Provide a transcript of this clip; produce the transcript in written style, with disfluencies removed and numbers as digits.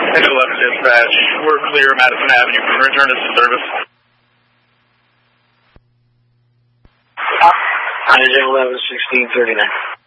1011 dispatch, we're clear Madison Avenue for return to service. Engine 11, 1639.